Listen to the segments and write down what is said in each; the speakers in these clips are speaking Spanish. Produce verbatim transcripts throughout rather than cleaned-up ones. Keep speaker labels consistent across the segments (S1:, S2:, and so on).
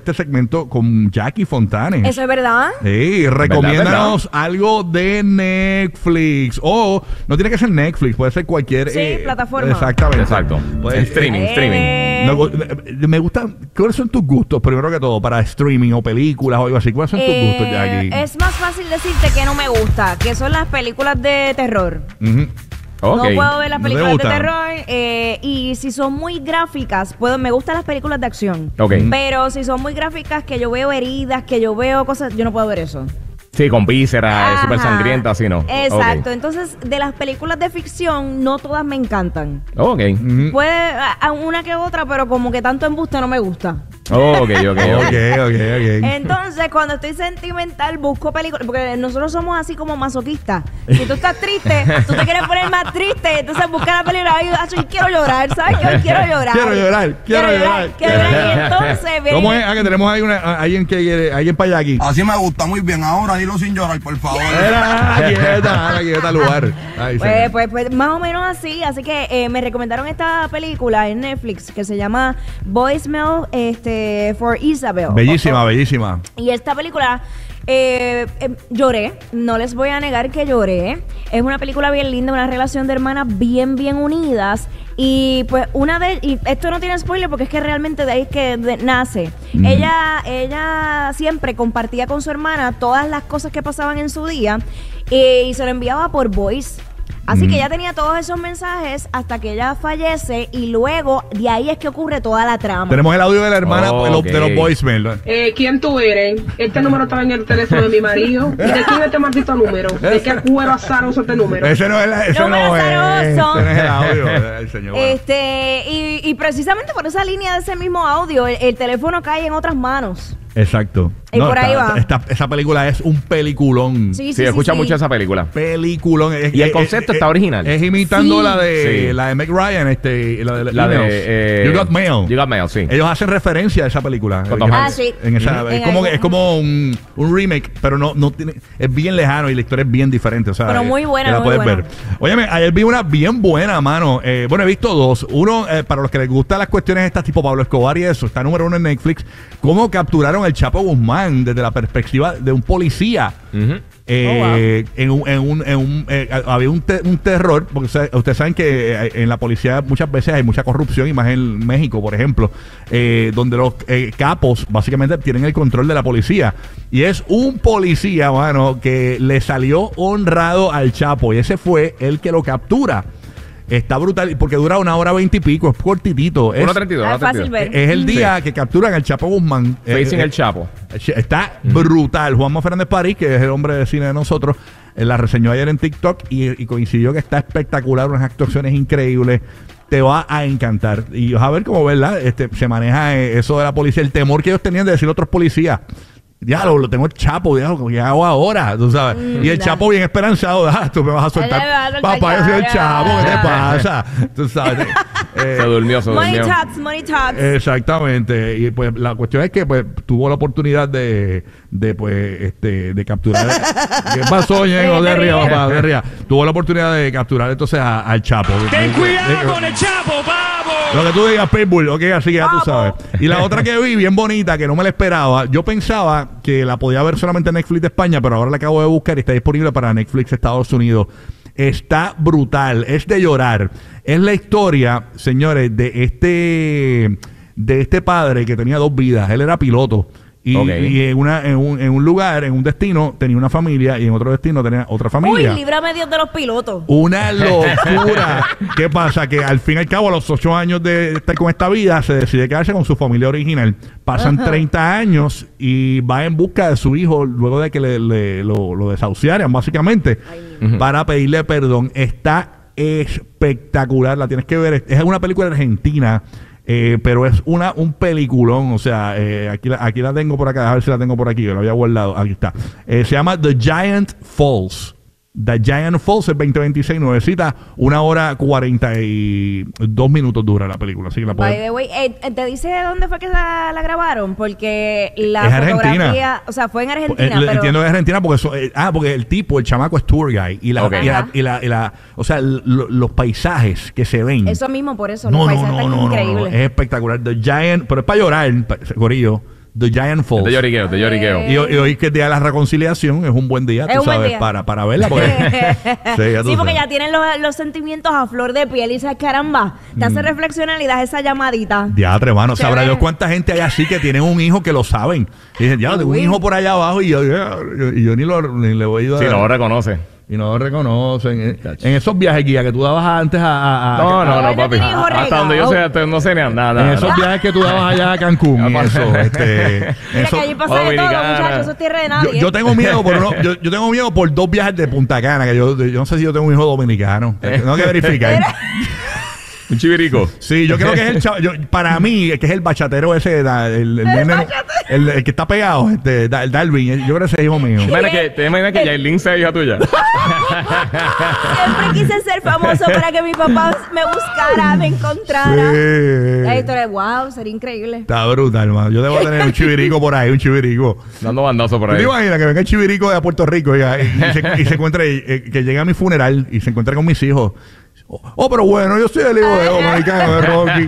S1: este segmento con Jackie Fontanes.
S2: ¿Eso es verdad?
S1: Sí, recomiéndanos algo de Netflix. O no tiene que ser Netflix, puede ser cualquier
S2: sí,
S1: eh,
S2: plataforma.
S1: Exactamente.
S3: Exacto.
S1: Pues,
S3: streaming,
S2: eh,
S3: streaming.
S1: Me, me gusta. ¿Cuáles son tus gustos? Primero que todo, para streaming o películas o algo así. ¿Cuáles son tus
S2: eh,
S1: gustos, Jackie?
S2: Es más fácil decirte que no me gusta, que son las películas de terror.
S1: Uh-huh.
S3: Okay.
S2: No puedo ver las
S1: ¿No te
S2: películas de
S1: gustan?
S2: terror eh, y si son muy gráficas, puedo, me gustan las películas de acción.
S3: Okay.
S2: Pero si son muy gráficas, que yo veo heridas, que yo veo cosas, yo no puedo ver eso.
S3: Sí, con vísceras, súper
S2: Ajá.
S3: sangrienta, así no.
S2: Exacto.
S3: Okay.
S2: Entonces, de las películas de ficción, no todas me encantan.
S3: Ok.
S1: Uh-huh.
S2: Puede a, a una que otra, pero como que tanto embuste no me gusta.
S3: Ok, ok,
S1: Ok,
S3: ok.
S1: ok, ok.
S2: Entonces, cuando estoy sentimental, busco películas. Porque nosotros somos así como masoquistas. Si tú estás triste, tú te quieres poner más triste. Entonces, busca la película. Ay, ay, quiero llorar, ¿sabes? Yo quiero llorar.
S1: Quiero llorar, quiero llorar.
S2: Quiero llorar. Y entonces, viene-
S1: ¿Cómo es? Ah, que tenemos ahí una, a- alguien que quiere, alguien para Jackie.
S4: Así me gusta muy bien. Ahora dilo sin llorar, por favor.
S1: Era, quieta, quieta lugar. Ay,
S2: Pues,
S1: señor.
S2: pues, pues, más o menos así. Así que eh, me recomendaron esta película en Netflix que se llama Voicemail este, for Isabel.
S1: Bellísima,
S2: O- o-
S1: bellísima.
S2: Y esta película, eh, eh, lloré, no les voy a negar que lloré. Es una película bien linda, una relación de hermanas bien, bien unidas. Y pues una de, y esto no tiene spoiler porque es que realmente de ahí es que de- nace.
S1: Mm.
S2: Ella, ella siempre compartía con su hermana todas las cosas que pasaban en su día eh, y se lo enviaba por voice. Así
S1: Mm.
S2: que ella tenía todos esos mensajes hasta que ella fallece y luego de ahí es que ocurre toda la trama.
S1: Tenemos el audio de la hermana
S3: Oh,
S1: de los-
S3: ok.
S1: de los voicemail.
S5: Eh, ¿Quién tú eres? Este número estaba en el teléfono de mi marido. ¿Y de quién es este maldito número? ¿De qué cuero azaroso este número?
S1: Ese no es, la- ese
S2: Número
S1: no es,
S2: azaroso.
S1: ese no es el audio del señor. Bueno.
S2: Este, y, y precisamente por esa línea de ese mismo audio, el, el teléfono cae en otras manos.
S1: Exacto.
S2: Y por ahí va.
S1: esta- esa película es un peliculón.
S2: Sí, sí,
S3: Sí,
S2: sí.
S3: escucha
S2: sí.
S3: mucho esa película.
S1: Peliculón. Es-
S3: Y el
S1: es-
S3: concepto
S1: es-
S3: está original.
S1: Es imitando
S2: Sí.
S1: la de
S3: Sí.
S1: la de Meg Ryan, este, la de,
S3: La de
S1: emails.
S3: eh,
S1: You Got Mail.
S3: You Got Mail, sí.
S1: Ellos hacen referencia a esa película.
S3: Con Tom
S1: En-
S2: Hanks. Ah, sí.
S1: en esa-
S2: Ujú.
S1: es,
S2: En
S1: como,
S2: algún-
S1: es como un, un remake, pero no, no tiene, es bien lejano y la historia es bien diferente. O sea,
S2: Pero
S1: que-
S2: muy buena,
S1: que la
S2: muy
S1: puedes
S2: buena.
S1: ver. Óyeme, ayer vi una bien buena, mano. Eh, bueno, he visto dos. Uno, eh, para los que les gustan las cuestiones estas tipo Pablo Escobar y eso, está número uno en Netflix. Cómo capturaron al Chapo Guzmán desde la perspectiva de un policía.
S3: Ujú.
S1: Eh, en un, en un, en un, eh, había un, te- un terror, porque ustedes, ustedes saben que eh, en la policía muchas veces hay mucha corrupción, y más en México, por ejemplo, eh, donde los eh, capos básicamente tienen el control de la policía. Y es un policía, mano, que le salió honrado al Chapo, y ese fue el que lo captura. Está brutal, porque dura una hora veinte y pico, es cortitito. Es,
S3: uno treinta y dos,
S2: Ah,
S3: uno treinta y
S2: fácil
S3: dos.
S2: ver.
S1: es el día que capturan al Chapo Guzmán.
S3: Facing
S1: Eh,
S3: el Chapo.
S1: Está brutal. Juanma Fernández París, que es el hombre de cine de nosotros, eh, la reseñó ayer en TikTok y, y coincidió que está espectacular, unas actuaciones increíbles. Te va a encantar. Y vas a ver cómo, ¿verdad? Este, se maneja eh, eso de la policía, el temor que ellos tenían de decir a otros policías. Diablo, lo tengo el Chapo, diablo, ¿qué hago ahora? ¿Tú sabes?
S2: Mm,
S1: y el
S2: da.
S1: Chapo bien esperanzado, ah, tú me vas a soltar.
S2: Él me va a soltar,
S1: Papá, yo soy el
S2: ya,
S1: Chapo, ¿qué te
S2: ya.
S1: pasa? Tú sabes. Eh,
S3: Se durmió, se
S2: Money
S3: durmió.
S2: talks, money talks.
S1: Exactamente. Y pues la cuestión es que pues tuvo la oportunidad de, de pues, este, de capturar. ¿Qué pasó, Ñengo? De ría, papá, de ría. Tuvo la oportunidad de capturar entonces a- al Chapo.
S6: Ten cuidado con
S1: el
S6: el Chapo, pavo.
S1: Lo que tú digas, Pitbull, ok, así que ya tú sabes. Y la otra que vi, bien bonita, que no me la esperaba. Yo pensaba que la podía ver solamente en Netflix de España, pero ahora la acabo de buscar y está disponible para Netflix Estados Unidos. Está brutal, es de llorar. Es la historia, señores, de este de este padre que tenía dos vidas. Él era piloto. Y,
S3: Ok.
S1: y en, una, en, un, en un lugar, en un destino, tenía una familia y en otro destino tenía otra familia.
S2: Uy, líbrame Dios de los pilotos.
S1: Una locura. ¿Qué pasa? Que al fin y al cabo, a los ocho años de estar con esta vida, se decide quedarse con su familia original. Pasan
S2: Ajá.
S1: treinta años y va en busca de su hijo luego de que le, le- lo, lo desahuciaran, básicamente,
S3: Ujú.
S1: para pedirle perdón. Está espectacular. La tienes que ver. Es una película argentina. Eh, pero es una un peliculón, o sea, eh, aquí, la, aquí la tengo por acá, a ver si la tengo por aquí, yo la había guardado, aquí está. Eh, se llama The Giant Falls. The Giant Falls es veinte veintiséis, nuevecita, una hora cuarenta y dos minutos dura la película, así que la
S2: By
S1: puedes...
S2: the way, eh, eh, ¿te dice dónde fue que la, la grabaron? Porque la
S1: Es Argentina.
S2: fotografía, o sea, fue en Argentina,
S1: Eh,
S2: pero...
S1: Entiendo que es Argentina porque eso, eh, ah, porque el tipo, el chamaco es tour guy y la,
S3: Ok.
S1: y la,
S2: Ajá.
S1: y la, y la- o sea, lo- los paisajes que se ven.
S2: Eso mismo, por eso,
S1: No,
S2: los
S1: no,
S2: paisajes
S1: no,
S2: están
S1: no, no, no,
S2: increíbles.
S1: es espectacular. The Giant, pero es para llorar, pa- Corillo. The Giant Falls.
S3: De lloriqueo, de lloriqueo.
S1: Y, y hoy que es día de la reconciliación, es un buen día,
S2: Es
S1: tú
S2: un buen
S1: sabes,
S2: día.
S1: para, para verla. Porque, sí, ya tú
S2: Sí, porque
S1: sabes.
S2: ya tienen los, los sentimientos a flor de piel y dices, caramba, te hace reflexionar y das esa llamadita.
S1: Diatre, hermano. Sabrá
S2: Chévere.
S1: Dios cuánta gente hay así que tienen un hijo que lo saben. Y dicen, ya, tengo un
S2: Uy.
S1: hijo por allá abajo y yo, yo- y yo ni, lo, ni le voy a
S3: Sí, no lo reconoce.
S1: Y no lo reconocen. En, en esos viajes, guía, que tú dabas antes a... a- a-
S3: No, no,
S2: Ay,
S3: no,
S2: no
S3: papi.
S2: tiene hijo
S3: Hasta donde yo sé, hasta- no sé ni nada.
S1: En esos viajes que tú dabas allá a Cancún y
S3: Ah,
S1: eso, este...
S2: Mira
S1: eso-
S2: que allí pasa de todo,
S3: Dominicana.
S2: muchachos, eso es tierra de
S1: yo,
S2: nadie.
S1: yo tengo miedo por uno, yo, yo tengo miedo por dos viajes de Punta Cana, que yo, yo no sé si yo tengo un hijo dominicano. Tengo que verificar.
S3: Un chivirico.
S1: Sí, yo creo que es el chavo, yo- para mí, que es el bachatero ese, da- el, el, nene- el- el que está pegado, este, da- el Darwin, yo creo que ese es hijo mío.
S3: ¿Te imaginas que, te imaginas que Yailin sea hija tuya?
S2: Siempre quise ser famoso para que mi papá me buscara, me encontrara.
S1: Sí.
S2: La historia, wow, sería increíble.
S1: Está brutal, hermano. Yo debo tener un chivirico por ahí, un chivirico.
S3: Dando bandazo por
S1: ¿Tú te
S3: ahí.
S1: imaginas que venga el chivirico de Puerto Rico y, y se, y se encuentre, eh, que llegue a mi funeral y se encuentre con mis hijos? Oh, oh, pero bueno, yo soy el hijo de dominicano de Rocky.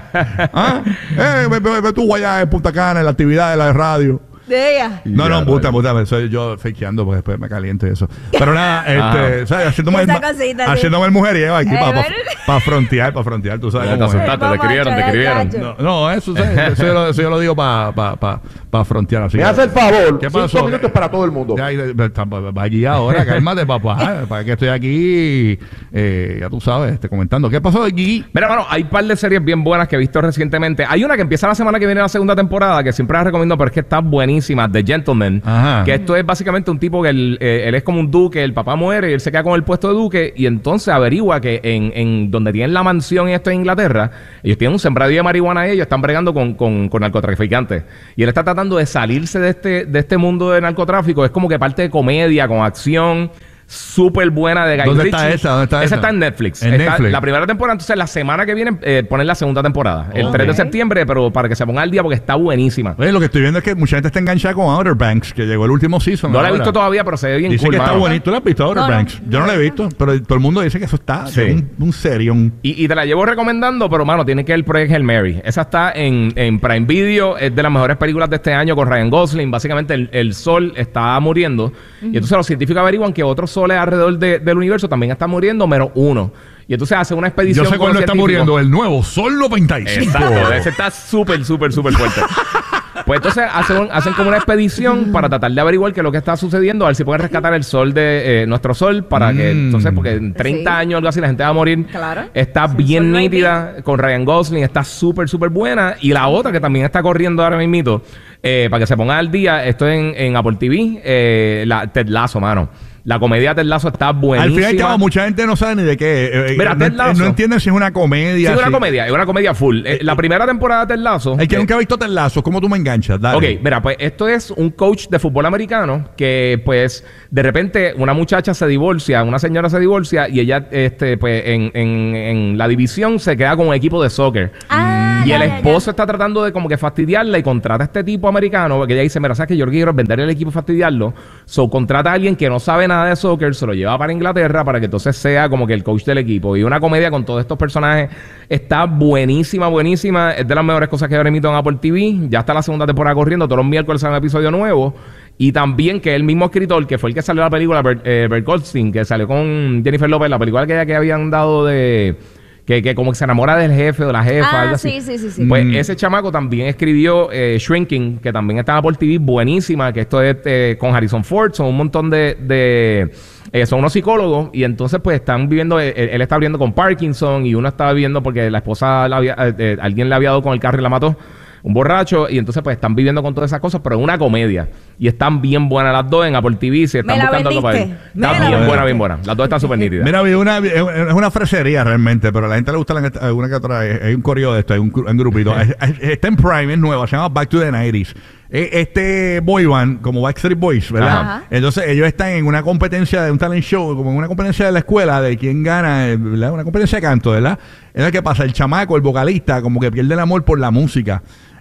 S1: ¿Ah? Eh, ve, ve- ve tú allá en Punta Cana, en la actividad de la radio.
S2: De ella.
S1: No, no,
S3: Ya,
S1: puta,
S3: rayos.
S1: puta, soy yo fakeando porque después me caliento y eso. Pero nada, este, ¿sabes? Haciéndome el,
S2: Esa cosita, sí.
S1: haciéndome el mujeriego aquí
S2: Eh,
S1: para
S2: bueno.
S1: frontear, para frontear, tú sabes
S3: Ya te
S1: cómo es.
S3: asustaste, te escribieron, te escribieron.
S1: No, no, eso, ¿sabes? eso, yo lo, eso yo lo digo para pa, pa, pa frontear. Así
S7: Me
S1: que-
S7: hace el favor.
S1: ¿Qué
S7: Cinco
S1: pasó?
S7: minutos para todo el mundo.
S1: Ya, ya, ya, está, va allí ahora, cálmate, papá. Para que estoy aquí, eh, ya tú sabes, este, comentando. ¿Qué pasó aquí?
S3: Mira, mano, hay un par de series bien buenas que he visto recientemente. Hay una que empieza la semana que viene la segunda temporada, que siempre la recomiendo, pero es que está buenísima, The Gentleman.
S1: Ajá.
S3: Que esto es básicamente un tipo que él, eh, él es como un duque, el papá muere y él se queda con el puesto de duque y entonces averigua que en, en donde tienen la mansión y esto en Inglaterra, ellos tienen un sembradío de marihuana y ellos están bregando con, con, con narcotraficantes. Y él está tratando de salirse de este, de este mundo de narcotráfico. Es como que parte de comedia, con acción. Súper buena de Guy
S1: ¿Dónde está
S3: Ritchie.
S1: esa? ¿Dónde está esa?
S3: está en Netflix.
S1: En
S3: Está
S1: Netflix.
S3: La primera temporada, entonces la semana que viene eh, ponen la segunda temporada. El
S1: Ok.
S3: tres de septiembre, pero para que se ponga al día porque está buenísima.
S1: Oye, lo que estoy viendo es que mucha gente está enganchada con Outer Banks, que llegó el último season.
S3: No la he
S1: ahora.
S3: visto todavía, pero se ve bien
S1: Dice
S3: cool,
S1: que está
S3: mano.
S1: bonito. ¿Tú la has visto, Outer
S2: No, no,
S1: Banks? Yo no
S2: no
S1: la he
S2: la he
S1: visto, pero todo el mundo dice que eso está
S3: Sí.
S1: un, un serión.
S3: Y, y te la llevo recomendando, pero mano, tiene que ver el Project Hail Mary. Esa está en, en Prime Video, es de las mejores películas de este año con Ryan Gosling. Básicamente el, el sol está muriendo. Y entonces los científicos averiguan que otros soles alrededor de- del universo también están muriendo, menos uno. Y entonces hacen una expedición.
S1: Yo sé
S3: con
S1: cuándo
S3: los
S1: está
S3: científicos.
S1: muriendo el nuevo Sol noventa y cinco.
S3: Exacto, ese está súper, súper, súper fuerte. Pues entonces hacen, hacen como una expedición para tratar de averiguar qué es lo que está sucediendo, a ver si pueden rescatar el sol de eh, nuestro sol para que
S1: Mm.
S3: entonces, porque en treinta
S2: Sí.
S3: años o algo así la gente va a morir.
S2: Claro.
S3: Está
S2: Sin
S3: bien
S2: sol no hay
S3: nítida con Ryan Gosling, está súper, súper buena. Y la otra que también está corriendo ahora mismito, eh, para que se ponga al día, esto en, en Apple T V, eh, la Ted Lasso, mano. La comedia de Ted Lasso está buenísima.
S1: Al fin y al cabo, mucha gente no sabe ni de qué. eh,
S3: Mira,
S1: no,
S3: Ted Lasso.
S1: no entienden si es una comedia.
S3: Sí, es una
S1: si-
S3: comedia, es una comedia full. Eh, la primera temporada de Ted Lasso.
S1: El que
S3: eh,
S1: nunca ha visto Ted Lasso, ¿cómo tú me enganchas? Dale.
S3: Ok, mira, pues esto es un coach de fútbol americano que, pues, de repente una muchacha se divorcia, una señora se divorcia y ella, este, pues, en, en, en la división se queda con un equipo de soccer.
S2: Ah,
S3: Y
S2: ya,
S3: el
S2: ya, ya.
S3: esposo está tratando de como que fastidiarla y contrata a este tipo americano, porque ella dice, mira, sabes que yo quiero vender el equipo y fastidiarlo. So, contrata a alguien que no sabe nada de soccer, se lo lleva para Inglaterra para que entonces sea como que el coach del equipo. Y una comedia con todos estos personajes está buenísima, buenísima. Es de las mejores cosas que ahora emito en Apple T V. Ya está la segunda temporada corriendo, todos los miércoles sale un episodio nuevo. Y también que el mismo escritor, que fue el que salió en la película, Bert, eh, Bert Goldstein, que salió con Jennifer Lopez, la película que, que habían dado de... Que, que como que se enamora del jefe o de la jefa,
S2: Ah,
S3: algo así.
S2: sí, sí, sí, sí.
S3: Pues
S1: Mm.
S3: ese chamaco también escribió eh, Shrinking, que también estaba por T V, buenísima, que esto es eh, con Harrison Ford, son un montón de... de eh, son unos psicólogos y entonces pues están viviendo, eh, él, él está viviendo con Parkinson y uno está viviendo porque la esposa, la había, eh, eh, alguien le había dado con el carro y la mató. Un borracho, y entonces pues están viviendo con todas esas cosas, pero es una comedia. Y están bien buenas las dos en Apple T V. Si están
S2: Me la
S3: buscando algo para ver.
S2: vendiste. Me
S3: Está
S2: la
S3: bien buena,
S2: vendiste.
S3: bien buena. Las dos están súper nítidas.
S1: Mira, vi una, vi- es una fresería realmente, pero a la gente le gusta la, alguna que otra. Hay un correo de esto, hay un, gru- un grupito. Es- es- Está en Prime, es nueva, se llama Back to the nineties. Eh, Este boy band, como Backstreet Boys, ¿verdad?
S2: Ajá.
S1: Entonces ellos están en una competencia de un talent show, como en una competencia de la escuela, de quién gana, eh, ¿verdad? Una competencia de canto, ¿verdad? Es que pasa, el chamaco, el vocalista, como que pierde el amor por la música.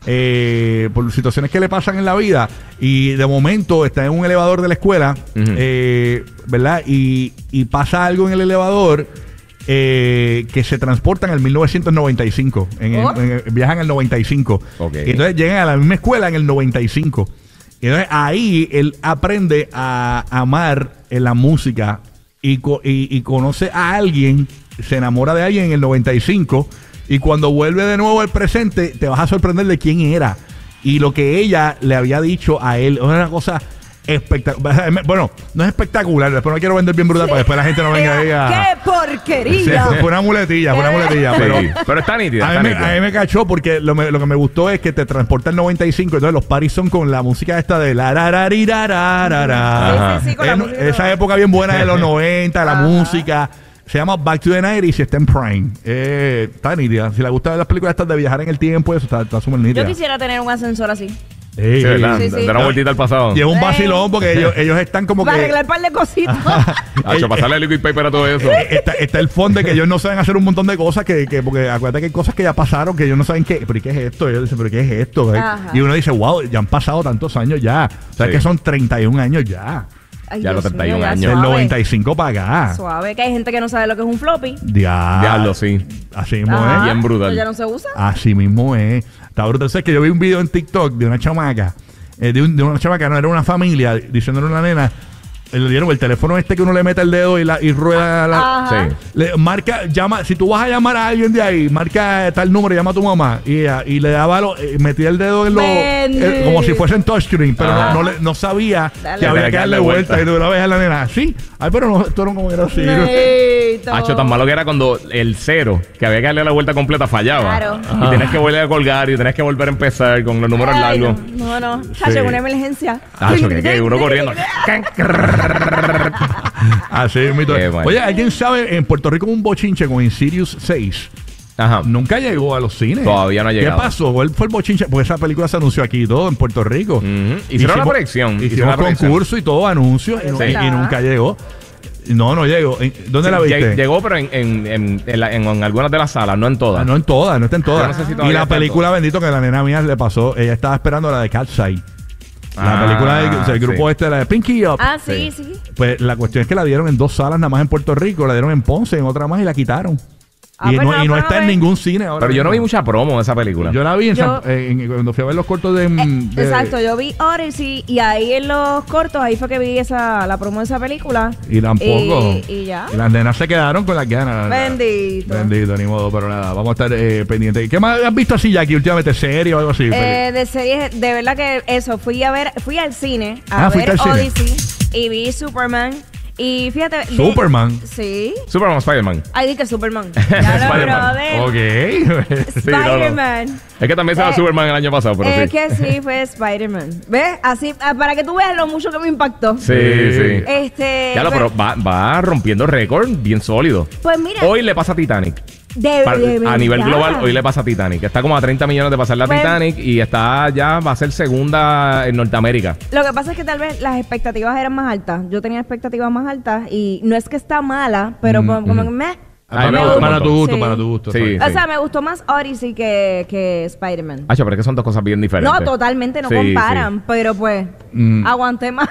S1: Eh, por situaciones que le pasan en la vida y de momento está en un elevador de la escuela,
S3: Ujú.
S1: eh, ¿verdad? Y, y pasa algo en el elevador eh, que se transportan en el mil novecientos noventa y cinco. En el-
S2: Oh.
S1: en el- viajan al noventa y cinco.
S3: Ok.
S1: Y entonces llegan a la misma escuela en el noventa y cinco. Y entonces ahí él aprende a amar en la música y, co- y, y conoce a alguien, se enamora de alguien en el noventa y cinco. Y cuando vuelve de nuevo al presente, te vas a sorprender de quién era. Y lo que ella le había dicho a él, es una cosa espectacular. Bueno, no es espectacular, después no quiero vender bien brutal para después la gente no venga y diga.
S2: ¡Qué
S1: Sí,
S2: porquería!
S1: fue una muletilla, fue una muletilla.
S3: Sí,
S1: Pero
S3: pero está nítida.
S1: a
S3: Está
S1: mí, me,
S3: nítida.
S1: a mí me cachó porque lo, me- lo que me gustó es que te transporta el noventa y cinco. Entonces los paris son con la música esta de la ra, ra, ri, ra, ra, ra, ra.
S2: Sí, sí, sí, con la
S1: En-
S2: música y
S1: esa
S2: todo.
S1: época bien buena de los noventa, la
S2: Ajá.
S1: música. Se llama Back to the noventa y está en Prime. Eh, está nítida. Si le gustan las películas estas de viajar en el tiempo, eso está está súper nítida.
S2: Yo quisiera tener un ascensor así.
S1: Sí,
S3: Sí, ¿verdad?
S2: Sí, sí.
S3: Dar una vueltita al pasado.
S1: Y es un
S2: Ey.
S1: vacilón porque ellos, ellos están como
S2: Para
S1: que.
S2: arreglar un par de cositas.
S3: Hacho, pasarle liquid paper a todo eso.
S1: Eh, Está, está el fondo de que ellos no saben hacer un montón de cosas que, que porque acuérdate que hay cosas que ya pasaron que ellos no saben qué, pero ¿y qué es esto? Y ellos dicen, pero ¿qué es esto?
S2: Ajá.
S1: Y uno dice, wow, ya han pasado tantos años ya. O sea,
S3: Sí.
S1: que son treinta y un años ya.
S2: Ay,
S3: Ya
S2: Dios
S3: los treinta y un
S2: mío, ya,
S3: años.
S1: Del
S2: suave.
S1: noventa y cinco para acá.
S2: Suave, que hay gente que no sabe lo que es un floppy.
S1: Dia-
S3: Diablo, sí.
S1: Así mismo
S2: Ajá.
S1: es.
S3: Bien brutal.
S2: Eso ya no se usa.
S1: Así mismo es. Está brutal. ¿Sabes que yo vi un video en TikTok de una chamaca, eh, de, un- de una chamaca, no era una familia, diciéndole a una nena, eh, le dieron el teléfono este que uno le mete el dedo y, la, y rueda la.
S2: Ajá.
S3: Sí.
S1: Le marca, llama, si tú vas a llamar a alguien de ahí, marca tal número, llama a tu mamá y, ella- y le daba, lo, eh, metía el dedo en lo,
S2: Bendito.
S1: eh, como si fuese en touchscreen, pero
S3: Ajá.
S1: no, no, le- no sabía
S2: Dale.
S1: que había
S3: Tenía
S1: que
S3: que
S1: darle
S3: darle
S1: vuelta.
S3: vuelta.
S1: Y tú la ves a la nena, sí, ay, pero no, esto no como era así. ¿no?
S2: Neito.
S3: Hacho, tan malo que era cuando el cero, que había que darle la vuelta completa, fallaba.
S2: Claro.
S3: Y tenés que volver a colgar y tenés que volver a empezar con los números
S2: Ay,
S3: largos.
S2: No, no. no. Hacho, en una emergencia.
S3: Hacho, que, que uno corriendo.
S1: Así mismo.
S3: Qué bueno.
S1: Oye, ¿alguien sabe en Puerto Rico un bochinche con Insidious seis?
S3: Ajá.
S1: Nunca llegó a los cines.
S3: Todavía no ha llegado.
S1: ¿Qué pasó? ¿Cuál fue el bochinche? Porque esa película se anunció aquí y todo, en Puerto Rico.
S3: Ujú. Hicieron la proyección. Hicieron
S1: Hicimos
S3: la proyección.
S1: concurso y todo, anuncios, y, no-
S2: Sí.
S1: y nunca llegó. No, no llegó. ¿En- ¿Dónde la
S3: Sí,
S1: viste?
S3: lleg- Llegó, pero en, en, en, en la- en- en algunas de las salas, no en todas.
S1: Ah, no en todas, no está en todas.
S3: Yo no sé si
S1: y
S3: todavía
S1: la
S3: está en
S1: película,
S3: todas.
S1: bendito, que a la nena mía le pasó, ella estaba esperando la de Catside. La
S3: Ah,
S1: película del, del grupo
S3: sí.
S1: este, la de Pinky Up.
S2: Ah, sí, sí.
S1: Pues la cuestión es que la dieron en dos salas nada más en Puerto Rico, la dieron en Ponce, en otra más y la quitaron.
S2: Ah,
S1: y
S2: pues
S1: no,
S2: no la
S1: y no
S2: fueron
S1: está
S2: a
S1: en
S2: ver.
S1: ningún cine ahora.
S3: Pero yo no vi
S1: mismo.
S3: mucha promo de esa película.
S1: Yo la vi en
S2: Yo-
S1: San- eh, en- cuando fui a ver los cortos de.
S2: Eh,
S1: de-
S2: exacto, yo vi Odyssey y ahí en los cortos, ahí fue que vi esa la promo de esa película.
S1: Y tampoco.
S2: Y, y ya.
S1: Y las nenas se quedaron con las ganas.
S2: Bendito.
S1: Bendito, ni modo, pero nada. Vamos a estar eh, pendientes. ¿Qué más has visto así, Jackie, últimamente? ¿Serie o algo así?
S2: Eh, de series, de verdad que eso, fui a ver, fui al cine a
S1: Ah, fuiste
S2: ver
S1: al cine.
S2: Odyssey y vi Superman. Y fíjate. de-
S1: Superman.
S2: Sí.
S3: Superman, Spider-Man.
S2: Ahí di que Superman. Ya lo,
S3: Spider-Man.
S2: brother.
S1: Ok.
S3: Sí, no, no.
S2: Spider-Man.
S3: Es que también se
S2: Eh,
S3: Superman el año pasado, pero
S2: Es
S3: sí.
S2: que sí, fue Spider-Man. ¿Ves? Así, ah, para que tú veas lo mucho que me impactó.
S3: Sí, sí.
S2: Este.
S3: Ya lo,
S2: pues,
S3: pero va, va rompiendo récord bien sólido.
S2: pues mira,
S3: Hoy le pasa a Titanic.
S2: de,
S3: Pa-
S2: de
S3: a nivel
S2: verdad.
S3: global, hoy le pasa a Titanic. Está como a treinta millones de pasarle a
S2: Pues-
S3: Titanic y está ya, va a ser segunda en Norteamérica.
S2: Lo que pasa es que tal vez las expectativas eran más altas. Yo tenía expectativas más altas y no es que está mala, pero
S1: Mm,
S2: como, como
S3: mm.
S2: que me.
S3: A mí me
S1: para,
S3: gustó
S1: para
S3: un
S1: tu
S3: montón.
S1: gusto,
S2: Sí.
S1: para tu gusto.
S3: Sí.
S1: exacto.
S2: O sea, me gustó más Odyssey que, que Spider-Man.
S3: Hacho, pero es que son dos cosas bien diferentes.
S2: No, totalmente no
S3: Sí,
S2: comparan, pero pues
S1: Mm.
S2: aguanté más.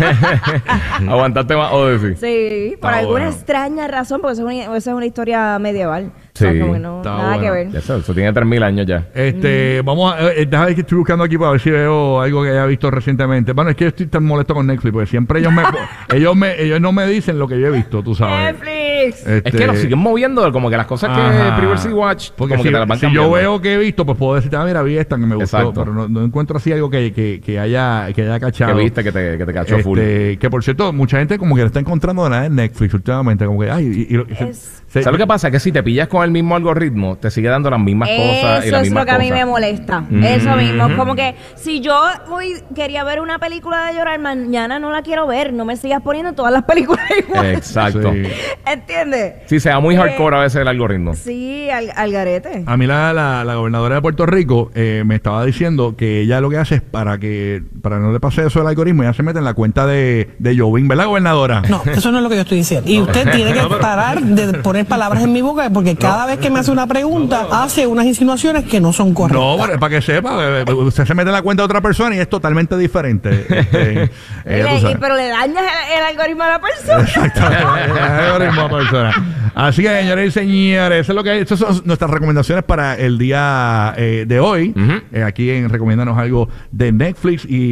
S3: sí. Aguantaste más Odyssey.
S2: Sí, por
S1: Está
S2: alguna
S1: bueno.
S2: extraña razón, porque esa es una, esa es una historia medieval.
S3: Sí,
S2: O sea, como que no,
S1: está
S2: nada
S1: bueno.
S2: que ver.
S3: Ya Eso, eso tiene tres mil años ya.
S1: Este, vamos a. Eh, déjame que estoy buscando aquí para ver si veo algo que haya visto recientemente. Bueno, es que yo estoy tan molesto con Netflix porque siempre ellos me. ellos me ellos no me dicen lo que yo he visto, tú sabes.
S2: Netflix.
S1: Este,
S3: Es que lo siguen moviendo, como que las cosas que
S1: Ajá.
S3: Privacy Watch,
S1: Porque
S3: como
S1: si,
S3: que te las van
S1: si yo
S3: cambiando.
S1: veo que he visto, pues puedo decirte, ah, mira, vi esta que me gustó,
S3: Exacto.
S1: pero no, no encuentro así algo que, que, que haya que haya cachado.
S3: que viste que te, que te cachó full.
S1: Este, que por cierto, mucha gente como que le está encontrando nada en Netflix últimamente, como que, ay, y, y lo- y se-
S2: Es-
S1: se-
S3: ¿Sabes lo que pasa? Que si te pillas con el mismo algoritmo, te sigue dando las mismas cosas y
S2: Eso
S3: las
S2: es
S3: mismas
S2: lo que a mí
S3: cosas.
S2: me molesta.
S3: Mm.
S2: Eso mismo. Como que si yo hoy quería ver una película de llorar, mañana no la quiero ver. No me sigas poniendo todas las películas igual.
S3: Exacto.
S1: Sí.
S2: ¿Entiendes?
S3: Sí, sea muy
S2: Eh,
S3: hardcore a veces el algoritmo.
S2: Sí, al, al garete.
S1: A mí la, la, la gobernadora de Puerto Rico eh, me estaba diciendo que ella lo que hace es para que para no le pase eso al algoritmo, ella se mete en la cuenta de, de Jovín, ¿verdad, gobernadora?
S7: No, eso no es lo que yo estoy diciendo. Y usted tiene que parar de poner palabras en mi boca porque cada vez que me hace una pregunta hace unas insinuaciones que no son correctas.
S1: No, pero es para que sepa, eh, usted se mete en la cuenta de otra persona y es totalmente diferente. Este, eh,
S2: Le-
S1: tú
S2: y-
S1: sabes.
S2: pero le dañas el, el algoritmo a la persona.
S1: Exactamente. El algoritmo a la persona. Así que, señores y señores, eso es lo que hay. Estas son nuestras recomendaciones para el día eh, de hoy.
S3: Ujú.
S1: Eh, aquí en Recomiéndanos algo de Netflix. Y